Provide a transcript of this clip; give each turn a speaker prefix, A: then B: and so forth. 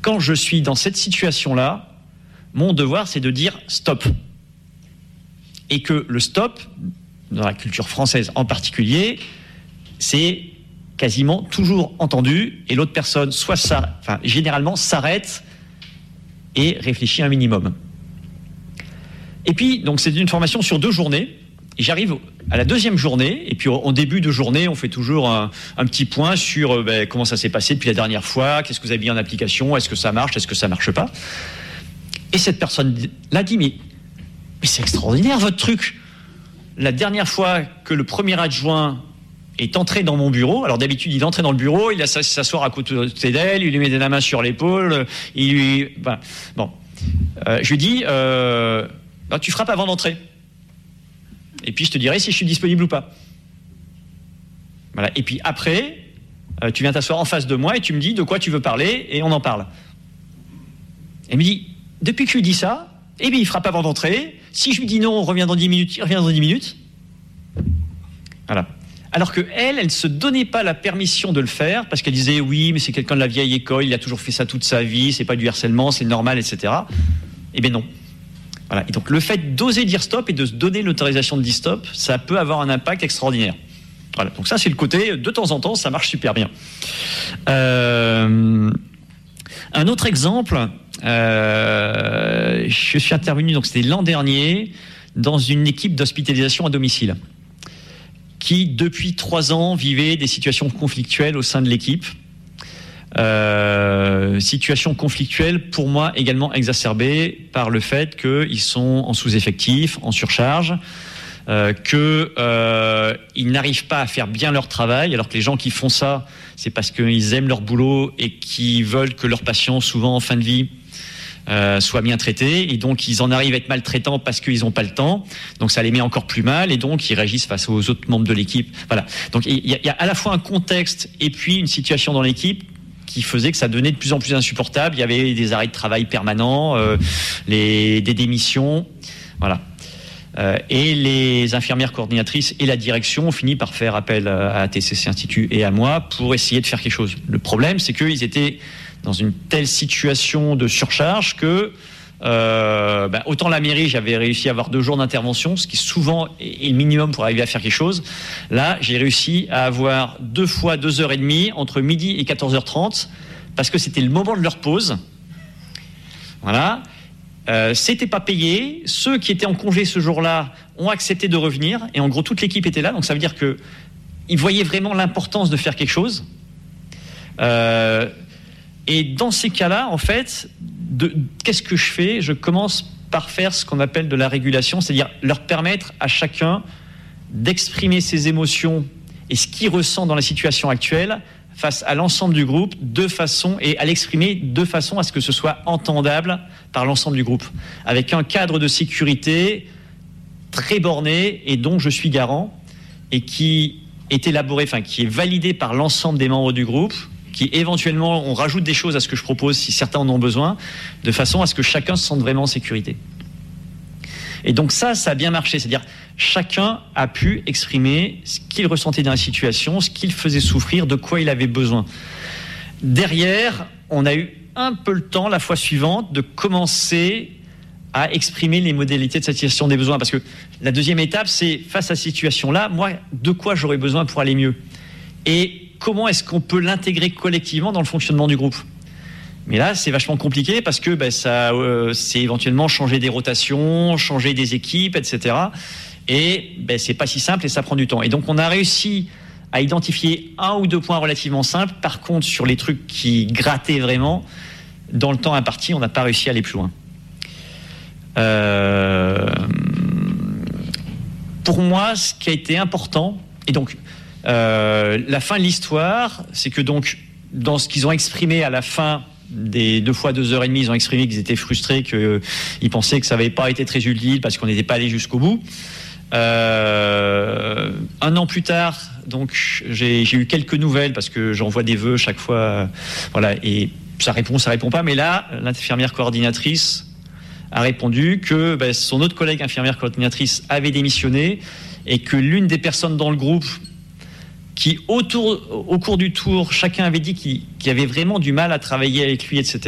A: quand je suis dans cette situation-là, mon devoir, c'est de dire stop. Et que le stop, dans la culture française en particulier, c'est quasiment toujours entendu, et l'autre personne, généralement, s'arrête et réfléchit un minimum. Et puis, donc, c'est une formation sur 2 journées. Et j'arrive à la 2e journée, et puis en début de journée, on fait toujours un petit point sur comment ça s'est passé depuis la dernière fois, qu'est-ce que vous avez mis en application, est-ce que ça marche, est-ce que ça marche pas. Et cette personne-là dit, mais c'est extraordinaire votre truc. La dernière fois que le premier adjoint est entré dans mon bureau, alors d'habitude il entrait dans le bureau, il s'asseoir à côté d'elle, il lui mettait la main sur l'épaule, je lui dis, tu frappes avant d'entrer. Et puis je te dirai si je suis disponible ou pas. Voilà. Et puis après, tu viens t'asseoir en face de moi et tu me dis de quoi tu veux parler et on en parle. Elle me dit, depuis que je lui dis ça, eh bien il frappe avant d'entrer. Si je lui dis non, on revient dans 10 minutes, il revient dans 10 minutes. Voilà. Alors qu'elle ne se donnait pas la permission de le faire parce qu'elle disait oui, mais c'est quelqu'un de la vieille école, il a toujours fait ça toute sa vie, c'est pas du harcèlement, c'est normal, etc. Eh bien non. Voilà. Et donc le fait d'oser dire stop et de se donner l'autorisation de dire stop, ça peut avoir un impact extraordinaire. Voilà. Donc ça c'est le côté, de temps en temps, ça marche super bien. Un autre exemple, je suis intervenu, donc c'était l'an dernier, dans une équipe d'hospitalisation à domicile qui, depuis 3 ans, vivait des situations conflictuelles au sein de l'équipe. Situation conflictuelle, pour moi, également exacerbée par le fait qu'ils sont en sous-effectif, en surcharge, qu'ils n'arrivent pas à faire bien leur travail, alors que les gens qui font ça, c'est parce qu'ils aiment leur boulot et qu'ils veulent que leurs patients, souvent en fin de vie, soient bien traités, et donc ils en arrivent à être maltraitants parce qu'ils n'ont pas le temps, donc ça les met encore plus mal, et donc ils réagissent face aux autres membres de l'équipe. Voilà. Donc il y a à la fois un contexte et puis une situation dans l'équipe qui faisait que ça devenait de plus en plus insupportable. Il y avait des arrêts de travail permanents, des démissions, voilà. Et les infirmières coordinatrices et la direction ont fini par faire appel à TCC Institut et à moi pour essayer de faire quelque chose. Le problème, c'est qu'ils étaient dans une telle situation de surcharge que autant la mairie, j'avais réussi à avoir 2 jours d'intervention, ce qui souvent est le minimum pour arriver à faire quelque chose. Là, j'ai réussi à avoir 2 fois 2h30 entre midi et 14h30 parce que c'était le moment de leur pause. Voilà. C'était pas payé. Ceux qui étaient en congé ce jour-là ont accepté de revenir et en gros toute l'équipe était là. Donc ça veut dire que ils voyaient vraiment l'importance de faire quelque chose. Et dans ces cas-là, en fait, qu'est-ce que je fais ? Je commence par faire ce qu'on appelle de la régulation, c'est-à-dire leur permettre à chacun d'exprimer ses émotions et ce qu'il ressent dans la situation actuelle face à l'ensemble du groupe, et à l'exprimer de façon à ce que ce soit entendable par l'ensemble du groupe, avec un cadre de sécurité très borné et dont je suis garant, et qui est élaboré, qui est validé par l'ensemble des membres du groupe, qui éventuellement, on rajoute des choses à ce que je propose si certains en ont besoin, de façon à ce que chacun se sente vraiment en sécurité. Et donc ça a bien marché, c'est-à-dire chacun a pu exprimer ce qu'il ressentait dans la situation, ce qu'il faisait souffrir, de quoi il avait besoin. Derrière, on a eu un peu le temps, la fois suivante, de commencer à exprimer les modalités de satisfaction des besoins, parce que la deuxième étape, c'est face à cette situation-là, moi, de quoi j'aurais besoin pour aller mieux ? Et comment est-ce qu'on peut l'intégrer collectivement dans le fonctionnement du groupe ? Mais là, c'est vachement compliqué parce que c'est éventuellement changer des rotations, changer des équipes, etc. Et c'est pas si simple et ça prend du temps. Et donc, on a réussi à identifier 1 ou 2 points relativement simples. Par contre, sur les trucs qui grattaient vraiment, dans le temps imparti, on n'a pas réussi à aller plus loin. Pour moi, ce qui a été important, et donc, la fin de l'histoire, c'est que donc, dans ce qu'ils ont exprimé à la fin des 2 fois 2h30, ils ont exprimé qu'ils étaient frustrés, qu'ils pensaient que ça n'avait pas été très utile parce qu'on n'était pas allé jusqu'au bout. 1 an plus tard, donc j'ai eu quelques nouvelles parce que j'envoie des vœux chaque fois, voilà, et ça répond pas. Mais là, l'infirmière coordinatrice a répondu que son autre collègue infirmière coordinatrice avait démissionné et que l'une des personnes dans le groupe qui, au cours du tour, chacun avait dit qu'il avait vraiment du mal à travailler avec lui, etc.